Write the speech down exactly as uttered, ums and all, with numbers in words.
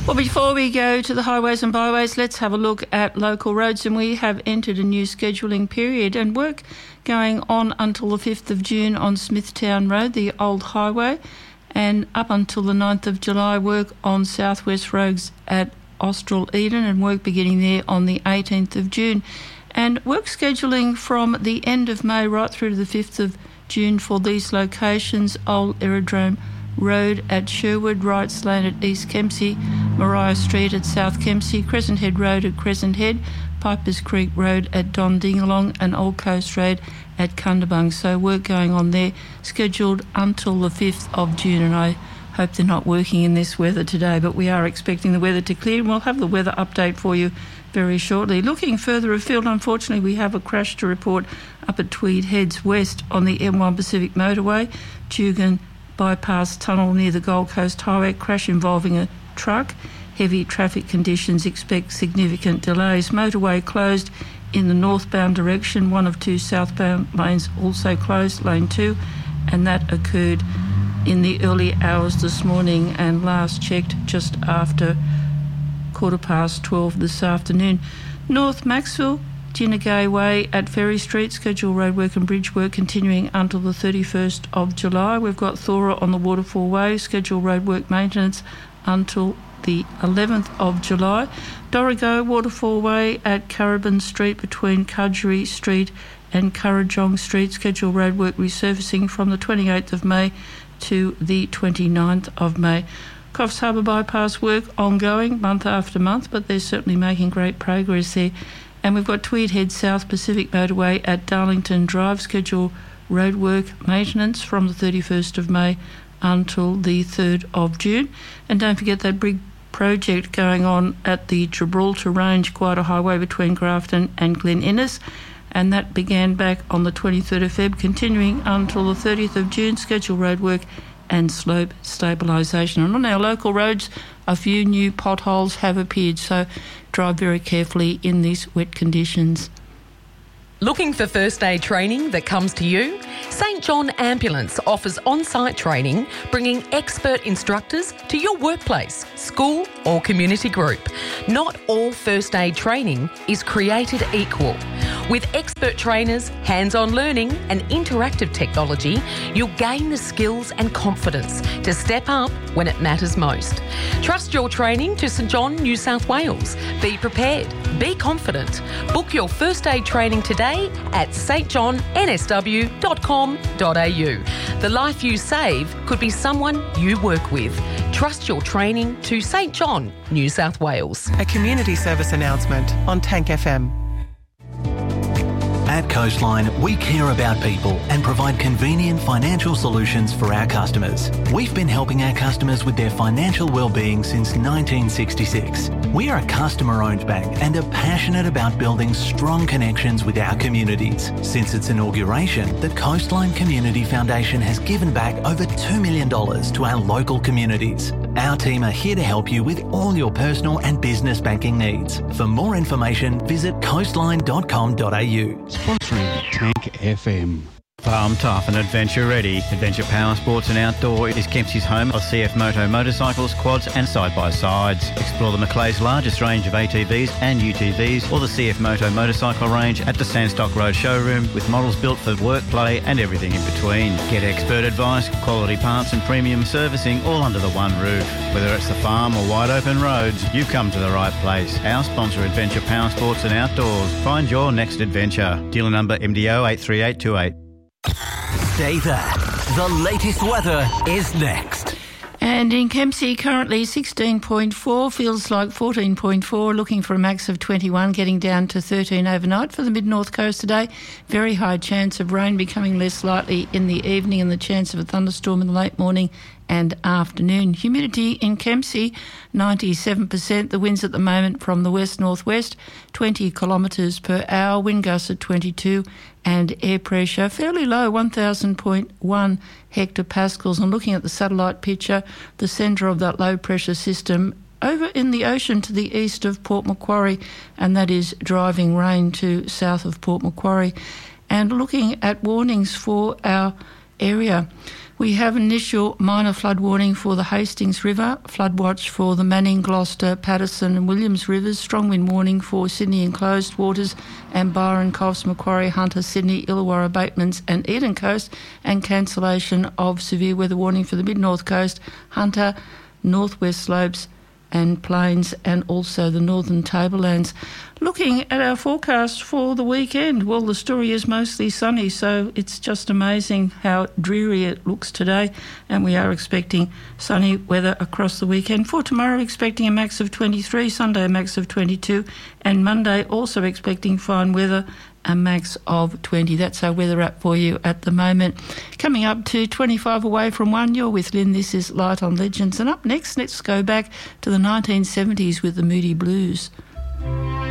Well, before we go to the highways and byways, let's have a look at local roads. And we have entered a new scheduling period and work going on until the fifth of June on Smithtown Road, the old highway, and up until the ninth of July, work on Southwest Roads at Austral Eden, and work beginning there on the eighteenth of June. And work scheduling from the end of May right through to the fifth of June for these locations: Old Aerodrome Road at Sherwood, Wrights Lane at East Kempsey, Maria Street at South Kempsey, Crescent Head Road at Crescent Head, Pipers Creek Road at Dondingalong, and Old Coast Road at Cundabung. So work going on there, scheduled until the fifth of June, and I hope they're not working in this weather today, but we are expecting the weather to clear, and we'll have the weather update for you very shortly. Looking further afield, unfortunately, we have a crash to report up at Tweed Heads West on the M one Pacific Motorway, Tugun Bypass Tunnel near the Gold Coast Highway, crash involving a truck. Heavy traffic conditions, expect significant delays. Motorway closed in the northbound direction, one of two southbound lanes also closed, lane two, and that occurred in the early hours this morning, and last checked just after quarter past twelve this afternoon. North Maxwell, Ginnegay Way at Ferry Street, scheduled roadwork and bridge work continuing until the thirty-first of July. We've got Thora on the Waterfall Way, scheduled roadwork maintenance until the eleventh of July. Dorrigo Waterfall Way at Carabin Street between Cudgery Street and Currajong Street, scheduled roadwork resurfacing from the twenty-eighth of May to the twenty-ninth of May. Coffs Harbour Bypass work ongoing month after month, but they're certainly making great progress there. And we've got Tweed Head South Pacific Motorway at Darlington Drive, scheduled roadwork maintenance from the thirty-first of May until the third of June. And don't forget that big project going on at the Gibraltar Range Quarter Highway between Grafton and Glen Innes, and that began back on the twenty-third of February, continuing until the thirtieth of June, scheduled roadwork and slope stabilisation. And on our local roads, a few new potholes have appeared, so drive very carefully in these wet conditions. Looking for first aid training that comes to you? Saint John Ambulance offers on-site training, bringing expert instructors to your workplace, school or community group. Not all first aid training is created equal. With expert trainers, hands-on learning and interactive technology, you'll gain the skills and confidence to step up when it matters most. Trust your training to Saint John, New South Wales. Be prepared. Be confident. Book your first aid training today at s t john n s w dot com dot a u. The life you save could be someone you work with. Trust your training to Saint John, New South Wales. A community service announcement on Tank F M. At Coastline, we care about people and provide convenient financial solutions for our customers. We've been helping our customers with their financial well-being since nineteen sixty-six. We are a customer-owned bank and are passionate about building strong connections with our communities. Since its inauguration, the Coastline Community Foundation has given back over two million dollars to our local communities. Our team are here to help you with all your personal and business banking needs. For more information, visit coastline dot com dot a u. Sponsoring Tank F M. Farm tough and adventure ready. Adventure Power Sports and Outdoor is Kempsey's home of C F Moto motorcycles, quads and side-by-sides. Explore the Macleay's largest range of A T Vs and U T Vs or the C F Moto motorcycle range at the Sandstock Road showroom with models built for work, play and everything in between. Get expert advice, quality parts and premium servicing all under the one roof. Whether it's the farm or wide open roads, you've come to the right place. Our sponsor, Adventure Power Sports and Outdoors. Find your next adventure. Dealer number M D O eight three eight two eight. Stay there. The latest weather is next. And in Kempsey, currently sixteen point four, feels like fourteen point four, looking for a max of twenty-one, getting down to thirteen overnight. For the mid-north coast today, very high chance of rain, becoming less likely in the evening, and the chance of a thunderstorm in the late morning and afternoon. Humidity in Kempsey, ninety-seven percent. The winds at the moment from the west-northwest, twenty kilometres per hour. Wind gusts at twenty-two, and air pressure fairly low, one thousand point one hectopascals. And looking at the satellite picture, the centre of that low pressure system over in the ocean to the east of Port Macquarie, and that is driving rain to south of Port Macquarie. And looking at warnings for our area. We have initial minor flood warning for the Hastings River, flood watch for the Manning, Gloucester, Patterson and Williams Rivers, strong wind warning for Sydney enclosed waters and Byron, Coffs, Macquarie, Hunter, Sydney, Illawarra, Batemans and Eden Coast, and cancellation of severe weather warning for the mid-north coast, Hunter, northwest slopes and plains, and also the northern tablelands. Looking at our forecast for the weekend, well, the story is mostly sunny, so it's just amazing how dreary it looks today, and we are expecting sunny weather across the weekend. For tomorrow, expecting a max of twenty-three, Sunday a max of twenty-two, and Monday also expecting fine weather, a max of twenty. That's our weather app for you at the moment. Coming up to twenty-five away from one, you're with Lynn. This is Light on Legends. And up next, let's go back to the nineteen seventies with the Moody Blues.